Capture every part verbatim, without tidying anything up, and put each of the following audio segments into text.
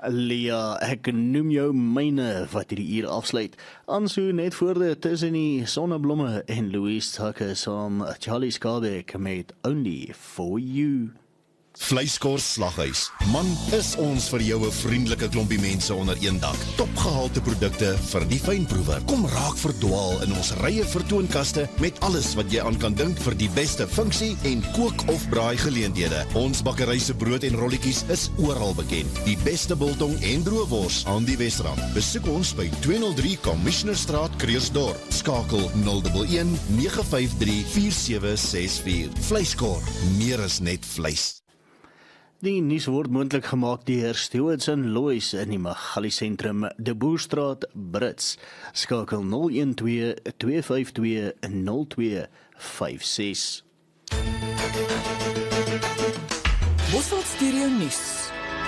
Lia, ek noem jou myne wat hierdie uur afsluit. Ansu net voor de tussen die sonneblomme en Louise Tucker saam Charlie Scarbeck met Only For You. Vleiskors Slaghuis. Man, is ons vir jou 'n vriendelike klompie mense onder een dak. Topgehalte produkte vir die fynproewer. Kom raak verdwaal in ons rye vertoonkaste met alles wat jy aan kan dink vir die beste funksie en kook of braai geleenthede. Ons bakkery se brood en rolletjies is oral bekend. Die beste biltong en droëwors aan die Wesrand. Besoek ons by tweehonderd drie Commissionerstraat, Kreersdorp. Skakel nul een een nege vyf drie vier sewe ses vier. Vleiskor, meer as net vleis. Die nuus word moontlik gemaak deur Stewards en Lois in die Magali sentrum, De Boerstraat, Brits. Skakel nul een twee twee vyf twee nul twee vyf ses. Bosveld Stereo Nuus.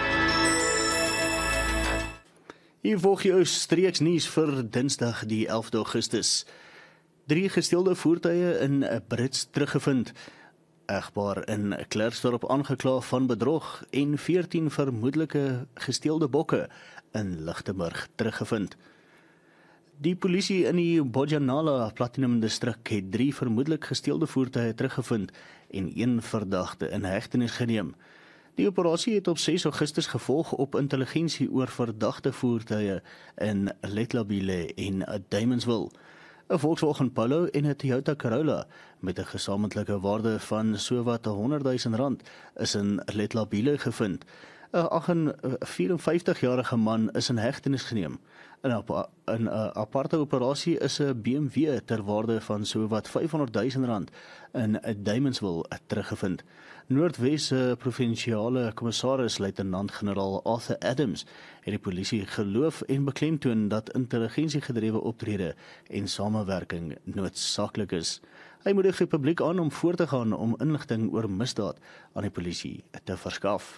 Hier volg jou streeks nuus vir Dinsdag die elfde Augustus. Drie gesteelde voertuie in Brits teruggevind. Egpaar in Klerksdorp aangekla van bedrog en veertien vermoedelike gesteelde bokke in Lichtenburg teruggevind. Die polisie in die Bojanala Platinum Distrik het drie vermoedelik gesteelde voertuie teruggevind en een verdagte in hegtenis geneem. Die operasie het op ses Augustus gevolg op intelligensie oor verdagte voertuie in Letlabile en Duimensville. 'n Volkswagen Polo en 'n Toyota Corolla met 'n gesamentlike waarde van sowat honderdduisend rand is in Letlabile gevind. 'n vyfenvyftigjarige man is in hegtenis geneem. In 'n aparte operasie is 'n B M W ter waarde van sowat vyfhonderdduisend rand in Duimensville teruggevind. Noordwes provinsiale kommissaris luitenant-generaal Arthur Adams het die polisie geloof en beklemtoon dat intelligensiegedrewe optrede en samewerking noodsaaklik is. Hy moedig die publiek aan om voort te gaan om inligting oor misdaad aan die polisie te verskaf.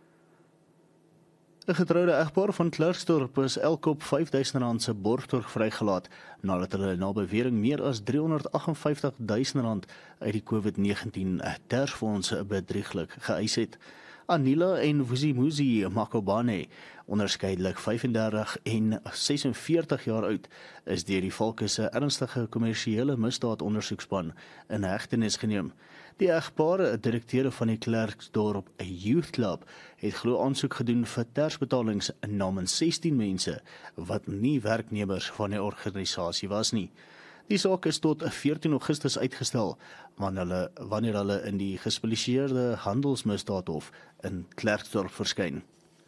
'n Getroude egpaar van Klerksdorp is elk op vyfduisend rand se borgtog vrygelaat nadat hulle na bewering meer as driehonderdagtenvyftigduisend rand uit die COVID negentien tersfonds bedrieglik geëis het. Anila en Vuzimuzi Makobane, onderskeidelik vyfendertig en sesenveertig jaar oud, is deur die Valke se ernstige kommersiële misdaadondersoekspan in hegtenis geneem. Die egpaar, direkteure van die Klerksdorp Youth Club, het glo aansoek gedoen vir tersbetalings namens sestien mense wat nie werknemers van die organisasie was nie. Die saak is tot veertien Augustus uitgestel, wanneer hulle, wanneer hulle in die gespesialiseerde handelsmisdaadhof in Klerksdorp verskyn.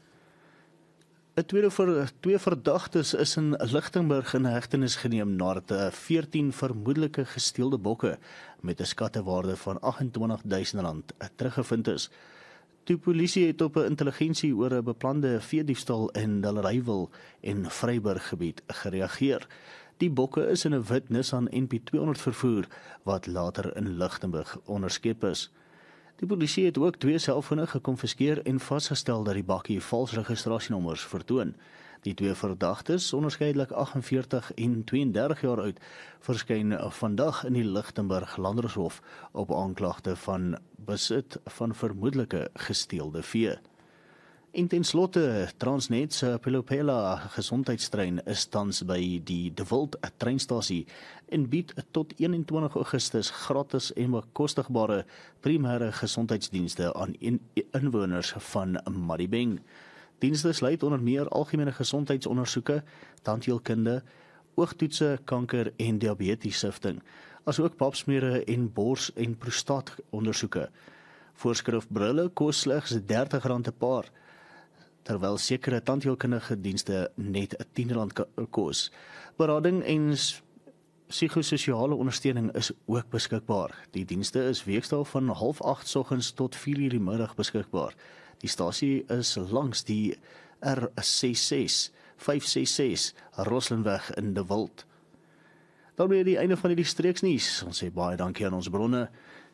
'n Tweede vir twee verdagtes is in Lichtenburg in hegtenis geneem nadat veertien vermoedelike gesteelde bokke met 'n skattewaarde van agtentwintigduisend rand teruggevind is. Die polisie het op 'n intelligensie oor 'n beplande veediefstal in Dalrywil en Vryburg gebied gereageer. Die bokke is in 'n wit Nissan N P tweehonderd vervoer wat later in Lichtenburg onderskep is. Die polisie het ook twee selfone gekonfiskeer en vasgestel dat die bakkie vals registrasienommers vertoon. Die twee verdagtes, onderskeidelik agtenveertig en tweeëndertig jaar oud, verskyn vandag in die Lichtenburg Landershof op aanklagte van besit van vermoedelike gesteelde vee. En ten slotte, Transnet se Pelopela gesondheidstrein is tans by die De Wild treinstasie en bied tot eenentwintig Augustus gratis en bekostigbare primêre gesondheidsdienste aan inwoners van Madibeng. Dienste sluit onder meer algemene gesondheidsondersoeke, tandheelkunde, oogtoetse, kanker en diabetessifting, asook papsmere en bors- en prostaatondersoeke. Voorskrifbrille kos slegs dertig rand 'n paar, terwyl sekere tandheelkundige dienste net tien rand kos. Berading en psigososiale ondersteuning is ook beskikbaar. Die dienste is weekdae van half agt soggens tot vier uur die middag beskikbaar. Die stasie is langs die R ses ses vyf ses ses Roslinweg in De Wild. Daarmee die einde van hierdie streeksnuus. Ons sê baie dankie aan ons bronne.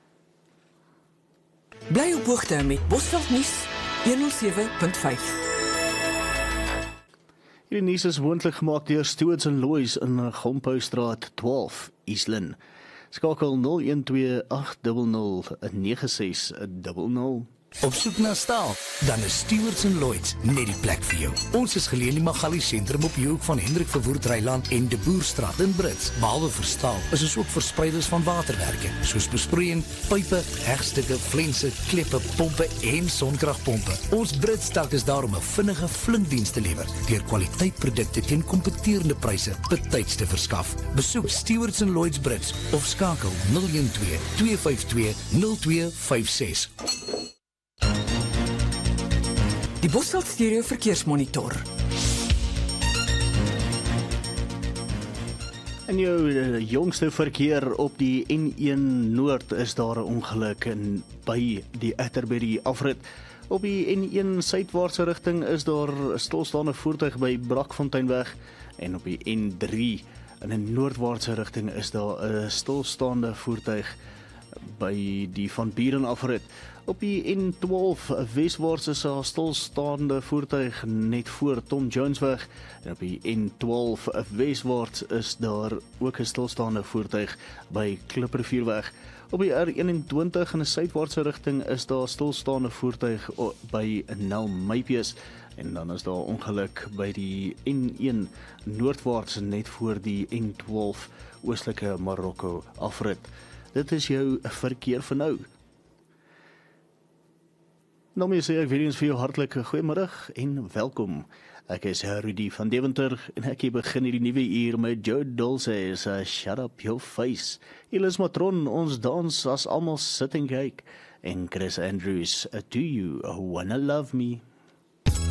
Bly op hoogte met Bosveld Nuus honderd sewe punt vyf. Hierdie nuus is moontlik gemaak deur Stewards en Lois in Gompoustraat twaalf, Eastland. Skakel nul een twee agt nul nul nege ses nul nul. Op soek na staal? Dan is Stewards en Lloyds net die plek vir jou. Ons is geleë in die Magali sentrum op die hoek van Hendrik Verwoerd Reiland en De Boerstraat in Brits. Behalwe vir staal, is ons ook verspreiders van waterwerke, soos besproeiing, pype, hegstukke, flense, kleppe, pompe en sonkragpompe. Ons Brits dak is daar om 'n vinnige flinkdiens te lewer, deur kwaliteitprodukte teen kompeterende pryse betyds te verskaf. Besoek Stewards en Lloyds Brits of skakel nul een twee, twee vyf twee, nul twee vyf ses. Die Bosveld Stereo Verkeersmonitor. In jou uh, jongste verkeer op die N een Noord is daar 'n ongeluk in by die Atterbury afrit. Op die N een suidwaartse rigting is daar 'n stilstaande voertuig by Brakfonteinweg en op die N drie in 'n noordwaartse rigting is daar 'n stilstaande voertuig by die Van Buren afrit. Op die N twaalf weswaarts is 'n stilstaande voertuig net voor Tom Jonesweg en op die N twaalf weswaarts is daar ook 'n stilstaande voertuig by Klippervierweg. Op die R eenentwintig in 'n suidwaartse rigting is daar stilstaande voertuig by Nelmypies en dan is daar ongeluk by die N een noordwaarts net voor die N twaalf oostelike Marokko afrit. Dit is jou verkeer vir nou. Nou my sê ek weer eens vir jou hartlike goeiemiddag en welkom. Ek is Rudy van Deventer en ek begin hierdie nuwe uur met Joe Dulce se Shut Up Your Face. Elis Matron, ons dans as almal sit en kyk. En Chris Andrews, Do You Wanna Love Me?